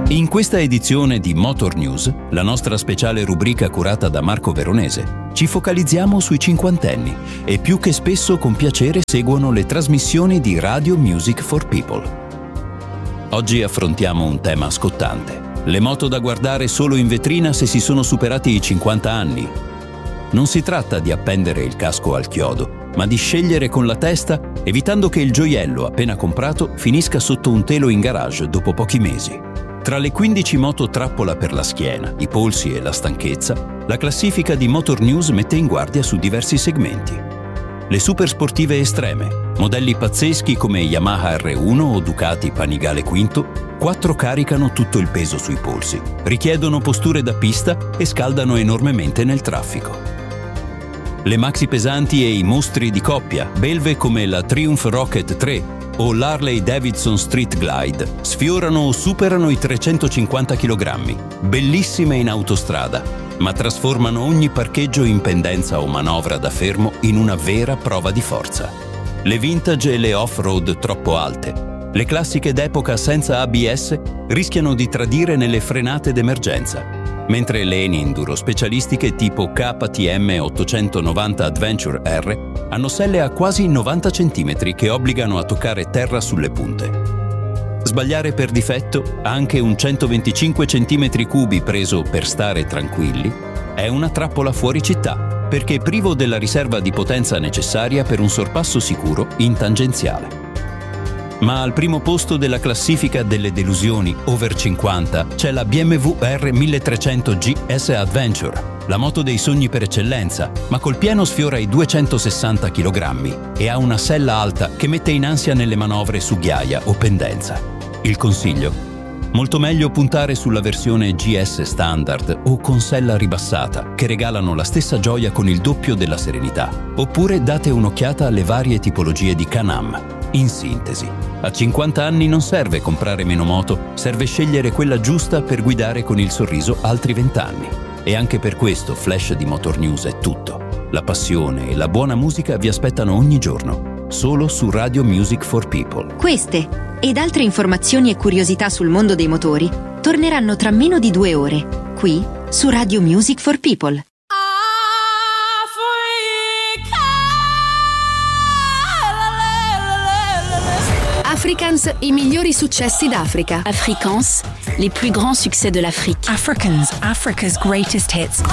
In questa edizione di Motor News, la nostra speciale rubrica curata da Marco Veronese, ci focalizziamo sui cinquantenni e più che spesso con piacere seguono le trasmissioni di Radio Music for People. Oggi affrontiamo un tema scottante: le moto da guardare solo in vetrina se si sono superati i 50 anni. Non si tratta di appendere il casco al chiodo, ma di scegliere con la testa, evitando che il gioiello appena comprato finisca sotto un telo in garage dopo pochi mesi. Tra le 15 moto trappola per la schiena, i polsi e la stanchezza, la classifica di Motor News mette in guardia su diversi segmenti. Le super sportive estreme, modelli pazzeschi come Yamaha R1 o Ducati Panigale V, 4 caricano tutto il peso sui polsi, richiedono posture da pista e scaldano enormemente nel traffico. Le maxi pesanti e i mostri di coppia, belve come la Triumph Rocket 3 o l'Harley Davidson Street Glide, sfiorano o superano i 350 kg, bellissime in autostrada, ma trasformano ogni parcheggio in pendenza o manovra da fermo in una vera prova di forza. Le vintage e le off-road troppo alte, le classiche d'epoca senza ABS rischiano di tradire nelle frenate d'emergenza, mentre le enduro specialistiche tipo KTM 890 Adventure R hanno selle a quasi 90 cm che obbligano a toccare terra sulle punte. Sbagliare per difetto, anche un 125 cm3 preso per stare tranquilli, è una trappola fuori città, perché privo della riserva di potenza necessaria per un sorpasso sicuro in tangenziale. Ma al primo posto della classifica delle delusioni over 50 c'è la BMW R1300 GS Adventure, la moto dei sogni per eccellenza, ma col pieno sfiora i 260 kg e ha una sella alta che mette in ansia nelle manovre su ghiaia o pendenza. Il consiglio? Molto meglio puntare sulla versione GS standard o con sella ribassata, che regalano la stessa gioia con il doppio della serenità. Oppure date un'occhiata alle varie tipologie di Can-Am. In sintesi, a 50 anni non serve comprare meno moto, serve scegliere quella giusta per guidare con il sorriso altri 20 anni. E anche per questo Flash di Motor News è tutto. La passione e la buona musica vi aspettano ogni giorno, solo su Radio Music for People. Queste ed altre informazioni e curiosità sul mondo dei motori torneranno tra meno di 2 ore, qui su Radio Music for People. Afrikaans, i migliori successi d'Africa. Afrikaans, les plus grands succès de l'Afrique. Africans, Africa's greatest hits.